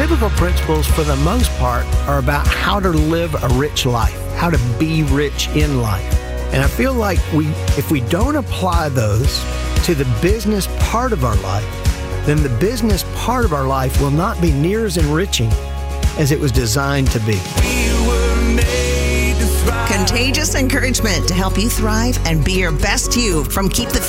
Biblical principles, for the most part, are about how to live a rich life, how to be rich in life. And I feel like if we don't apply those to the business part of our life, then the business part of our life will not be near as enriching as it was designed to be. Contagious encouragement to help you thrive and be your best you from Keep the Faith